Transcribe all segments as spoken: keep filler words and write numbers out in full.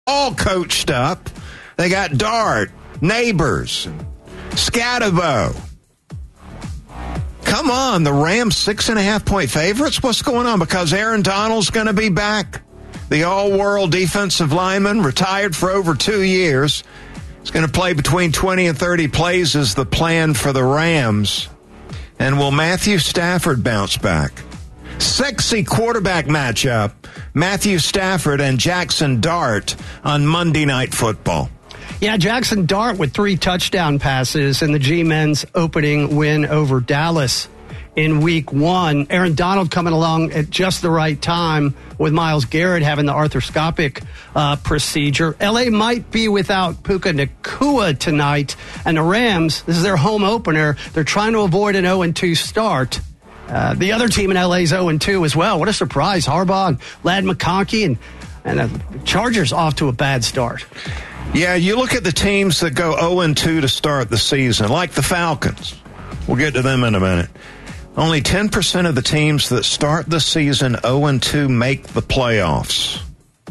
all coached up. They got Dart, Neighbors, Scatterbo. Come on, the Rams six and a half point favorites? What's going on? Because Aaron Donald's going to be back. The all-world defensive lineman, retired for over two years. He's going to play between twenty and thirty plays is the plan for the Rams. And will Matthew Stafford bounce back? Sexy quarterback matchup, Matthew Stafford and Jackson Dart on Monday Night Football. Yeah, Jackson Dart with three touchdown passes in the G-Men's opening win over Dallas in week one. Aaron Donald coming along at just the right time with Myles Garrett having the arthroscopic uh, procedure. L A might be without Puka Nacua tonight, and the Rams, this is their home opener. They're trying to avoid an oh and two start. Uh, the other team in L A is oh and two as well. What a surprise. Harbaugh and Ladd McConkey and, and the Chargers off to a bad start. Yeah, you look at the teams that go oh and two to start the season, like the Falcons. We'll get to them in a minute. Only ten percent of the teams that start the season oh and two make the playoffs.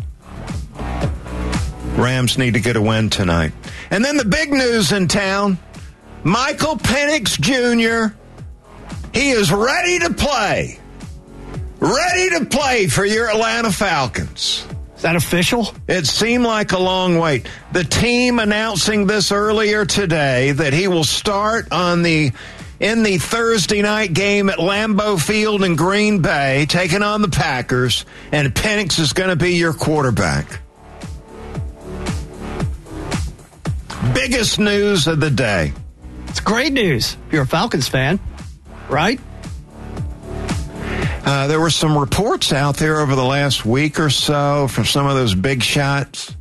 Rams need to get a win tonight. And then the big news in town, Michael Penix Junior He is ready to play. Ready to play for your Atlanta Falcons. Is that official? It seemed like a long wait. The team announcing this earlier today that he will start on the in the Thursday night game at Lambeau Field in Green Bay, taking on the Packers, and Penix is going to be your quarterback. Biggest news of the day. It's great news if you're a Falcons fan, right? Uh, there were some reports out there over the last week or so from some of those big shots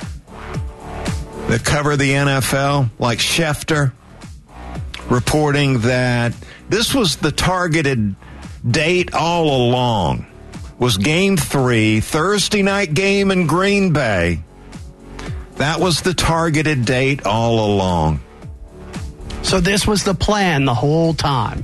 that cover the N F L, like Schefter, reporting that this was the targeted date all along, was game three, Thursday night game in Green Bay. That was the targeted date all along. So this was the plan the whole time.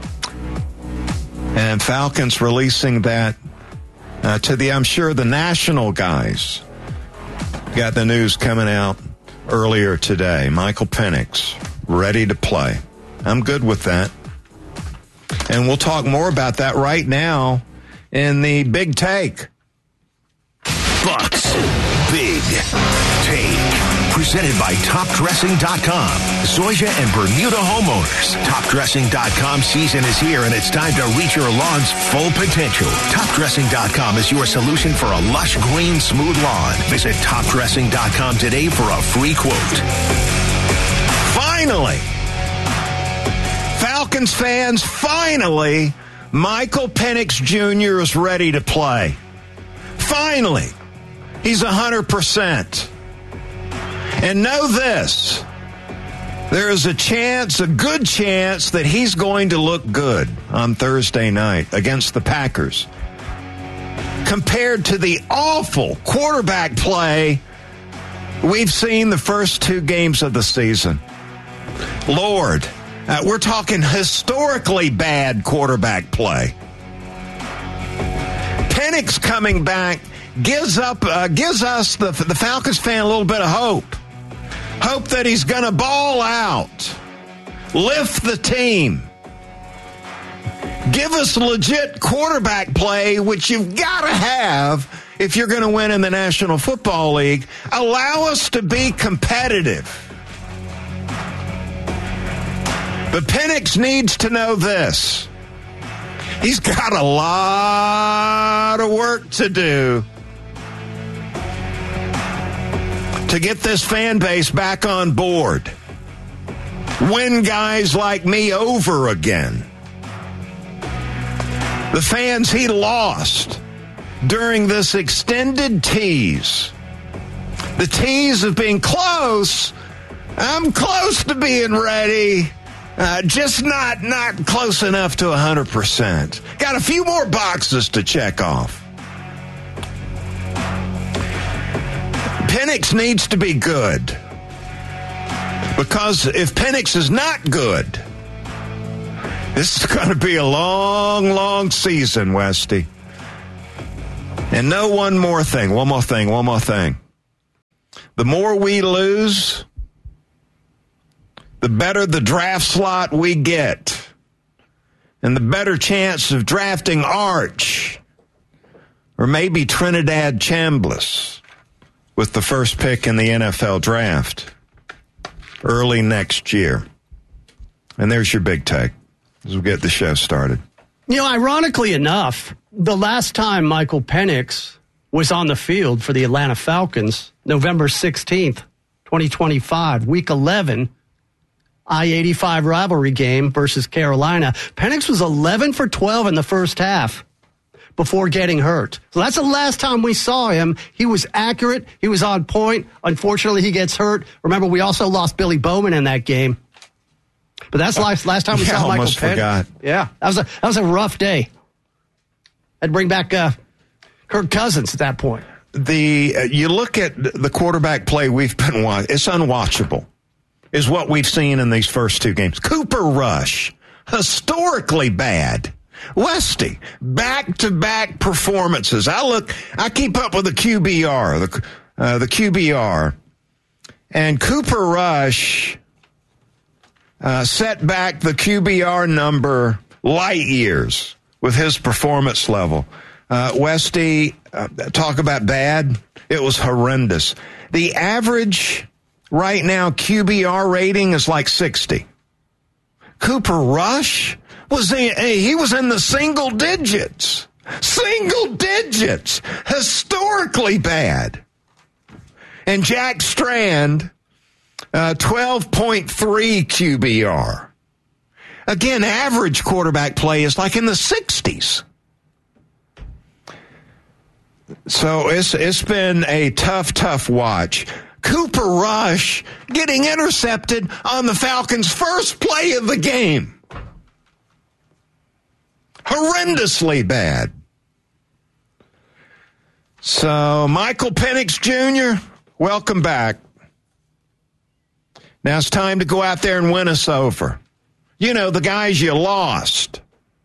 And Falcons releasing that uh, to the, I'm sure, the national guys. Got the news coming out earlier today. Michael Penix, ready to play. I'm good with that. And we'll talk more about that right now in the Big Take. Bucks Big Take. Presented by Top Dressing dot com. Zoysia and Bermuda homeowners. Top Dressing dot com season is here, and it's time to reach your lawn's full potential. Top Dressing dot com is your solution for a lush, green, smooth lawn. Visit Top Dressing dot com today for a free quote. Finally, Falcons fans, finally, Michael Penix Junior is ready to play. Finally, he's one hundred percent. And know this, there is a chance, a good chance, that he's going to look good on Thursday night against the Packers. Compared to the awful quarterback play we've seen the first two games of the season. Lord, uh, we're talking historically bad quarterback play. Penix coming back gives up, uh, gives us, the, the Falcons fan, a little bit of hope. Hope that he's going to ball out, lift the team, give us legit quarterback play, which you've got to have if you're going to win in the National Football League. Allow us to be competitive. But Penix needs to know this. He's got a lot of work to do to get this fan base back on board. Win guys like me over again. The fans he lost during this extended tease. The tease of being close. I'm close to being ready. Uh, just not, not close enough to one hundred percent. Got a few more boxes to check off. Penix needs to be good. Because if Penix is not good, this is going to be a long, long season, Westy. And know one more thing, one more thing, one more thing. The more we lose, the better the draft slot we get, and the better chance of drafting Arch or maybe Trinidad Chambliss with the first pick in the N F L draft early next year. And there's your big take as we get the show started. You know, ironically enough, the last time Michael Penix was on the field for the Atlanta Falcons, November sixteenth, twenty twenty-five, week eleven, I eighty-five rivalry game versus Carolina. Penix was eleven for twelve in the first half before getting hurt. So that's the last time we saw him. He was accurate. He was on point. Unfortunately, he gets hurt. Remember, we also lost Billy Bowman in that game. But that's last, last time we yeah, saw Michael almost Penix. Forgot. Yeah, that was a that was a rough day. I'd bring back uh, Kirk Cousins at that point. The uh, you look at the quarterback play we've been watching, it's unwatchable, is what we've seen in these first two games. Cooper Rush, historically bad. Westy, back-to-back performances. I look, I keep up with the Q B R, the, uh, the Q B R, and Cooper Rush uh, set back the Q B R number light years with his performance level. Uh, Westy, uh, talk about bad. It was horrendous. The average right now Q B R rating is like sixty. Cooper Rush was in, he was in the single digits. Single digits. Historically bad. And Jack Strand, uh, twelve point three Q B R. Again, average quarterback play is like in the sixties. So it's it's been a tough, tough watch. Cooper Rush getting intercepted on the Falcons' first play of the game. Horrendously bad. So, Michael Penix Junior, welcome back. Now it's time to go out there and win us over. You know, the guys you lost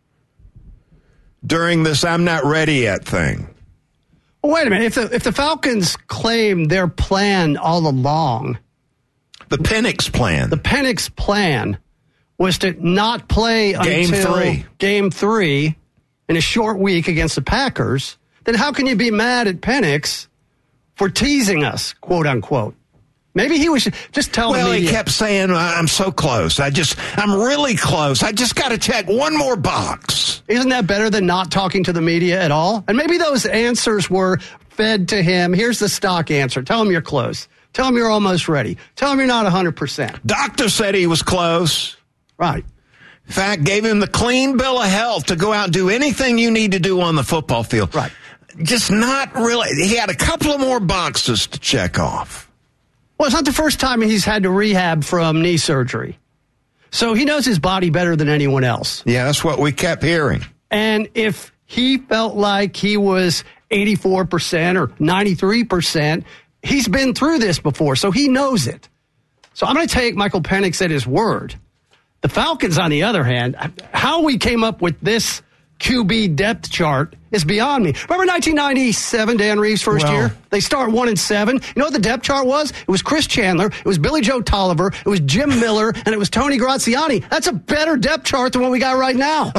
during this I'm not ready yet thing. Well, wait a minute. If the, if the Falcons claim their plan all along, the Penix plan. The Penix plan was to not play game until three. game three in a short week against the Packers, then how can you be mad at Penix for teasing us, quote unquote? Maybe he was just telling me. Well, he kept saying, I'm so close. I just, I'm really close. I just got to check one more box. Isn't that better than not talking to the media at all? And maybe those answers were fed to him. Here's the stock answer. Tell him you're close. Tell him you're almost ready. Tell him you're not one hundred percent. Doctor said he was close. Right. In fact, gave him the clean bill of health to go out and do anything you need to do on the football field. Right. Just not really. He had a couple of more boxes to check off. Well, it's not the first time he's had to rehab from knee surgery. So he knows his body better than anyone else. Yeah, that's what we kept hearing. And if he felt like he was eighty-four percent or ninety-three percent, he's been through this before, so he knows it. So I'm going to take Michael Penix at his word. The Falcons, on the other hand, how we came up with this Q B depth chart is beyond me. Remember nineteen ninety-seven, Dan Reeves' first well, year? They start one and seven. You know what the depth chart was? It was Chris Chandler, it was Billy Joe Tolliver, it was Jim Miller, and it was Tony Graziani. That's a better depth chart than what we got right now.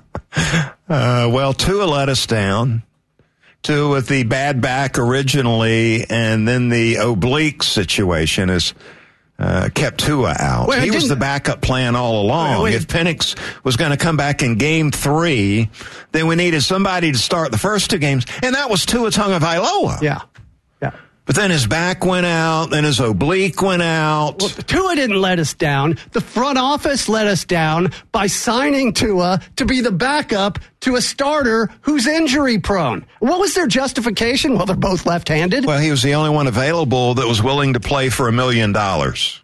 uh, well, Tua let us down. Tua with the bad back originally, and then the oblique situation is Uh, kept Tua out. Well, he was the backup plan all along. Wait, wait. If Penix was going to come back in game three, then we needed somebody to start the first two games, and that was Tua Tagovailoa. Yeah, yeah. But then his back went out, then his oblique went out. Well, Tua didn't let us down. The front office let us down by signing Tua to be the backup to a starter who's injury prone. What was their justification? Well, they're both left-handed. Well, he was the only one available that was willing to play for a million dollars.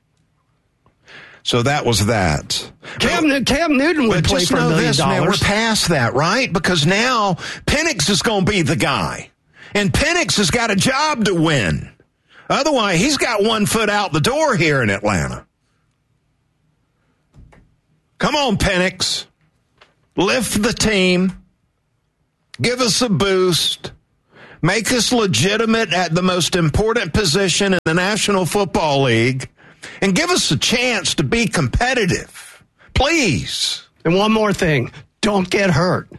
So that was that. Cam, Cam Newton would but play just for a know million this, man, we're dollars. past that, right? Because now Penix is going to be the guy. And Penix has got a job to win. Otherwise, he's got one foot out the door here in Atlanta. Come on, Penix. Lift the team. Give us a boost. Make us legitimate at the most important position in the National Football League and give us a chance to be competitive. Please. And one more thing. Don't get hurt.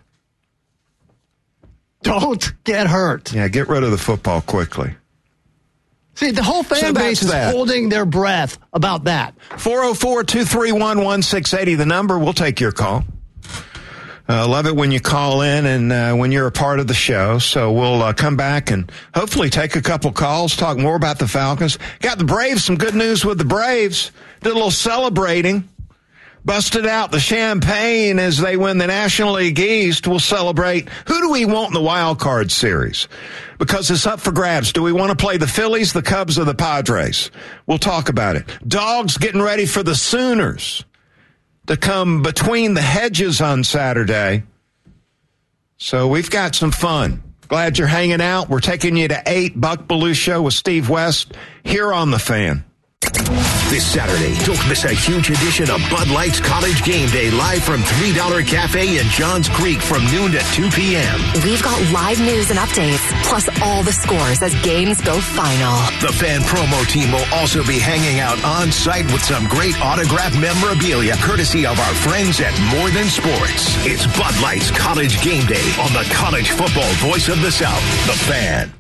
Don't get hurt. Yeah, get rid of the football quickly. See, the whole fan So base is that. holding their breath about that. four oh four, two three one, one six eight zero, the number. We'll take your call. Uh, love it when you call in and uh, when you're a part of the show. So we'll uh, come back and hopefully take a couple calls, talk more about the Falcons. Got the Braves, some good news with the Braves. Did a little celebrating. Busted out the champagne as they win the National League East. We'll celebrate. Who do we want in the wild card series? Because it's up for grabs. Do we want to play the Phillies, the Cubs, or the Padres? We'll talk about it. Dogs getting ready for the Sooners to come between the hedges on Saturday. So we've got some fun. Glad you're hanging out. We're taking you to eight Buck Belue Show with Steve West here on The Fan. This Saturday, don't miss a huge edition of Bud Light's College Game Day live from three dollar Cafe in Johns Creek from noon to two p.m. We've got live news and updates, plus all the scores as games go final. The Fan promo team will also be hanging out on site with some great autographed memorabilia courtesy of our friends at More Than Sports. It's Bud Light's College Game Day on the college football voice of the South, The Fan.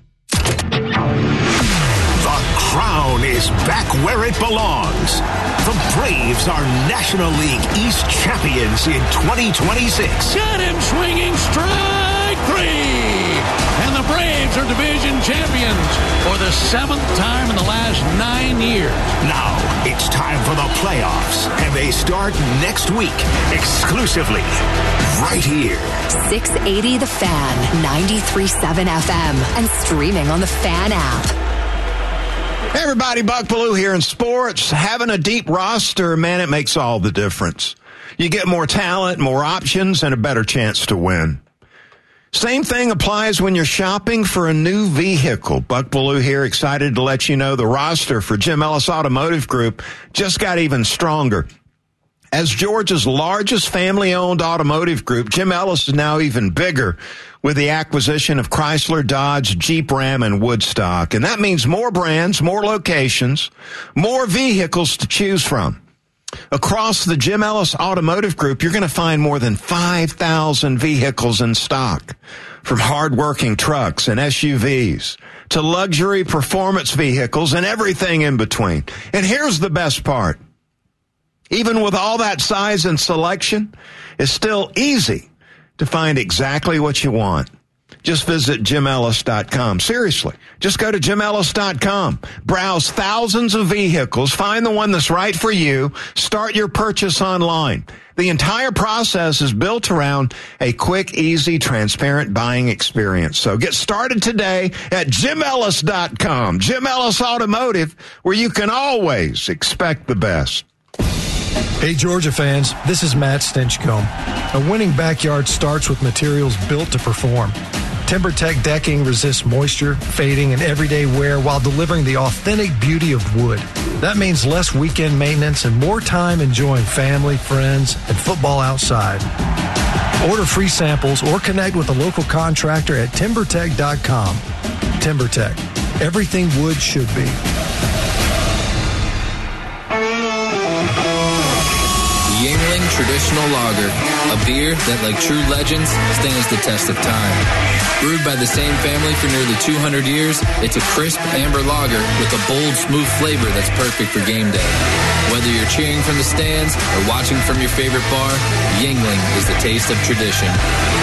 The crown is back where it belongs. The Braves are National League East champions in twenty twenty-six. Got him swinging strike three. And the Braves are division champions for the seventh time in the last nine years. Now it's time for the playoffs, and they start next week exclusively right here. six eighty The Fan, ninety-three point seven F M, and streaming on the Fan app. Hey everybody, Buck Belue here in sports. Having a deep roster, man, it makes all the difference. You get more talent, more options, and a better chance to win. Same thing applies when you're shopping for a new vehicle. Buck Belue here, excited to let you know the roster for Jim Ellis Automotive Group just got even stronger. As Georgia's largest family-owned automotive group, Jim Ellis is now even bigger with the acquisition of Chrysler, Dodge, Jeep, Ram, and Woodstock. And that means more brands, more locations, more vehicles to choose from. Across the Jim Ellis Automotive Group, you're going to find more than five thousand vehicles in stock, from hard-working trucks and S U Vs to luxury performance vehicles and everything in between. And here's the best part. Even with all that size and selection, it's still easy to find exactly what you want. Just visit Jim Ellis dot com. Seriously, just go to Jim Ellis dot com. Browse thousands of vehicles. Find the one that's right for you. Start your purchase online. The entire process is built around a quick, easy, transparent buying experience. So get started today at Jim Ellis dot com. Jim Ellis Automotive, where you can always expect the best. Hey, Georgia fans, this is Matt Stinchcomb. A winning backyard starts with materials built to perform. TimberTech decking resists moisture, fading, and everyday wear while delivering the authentic beauty of wood. That means less weekend maintenance and more time enjoying family, friends, and football outside. Order free samples or connect with a local contractor at timber tech dot com. TimberTech, everything wood should be. Yuengling Traditional Lager, a beer that, like true legends, stands the test of time. Brewed by the same family for nearly two hundred years, it's a crisp amber lager with a bold, smooth flavor that's perfect for game day. Whether you're cheering from the stands or watching from your favorite bar, Yuengling is the taste of tradition.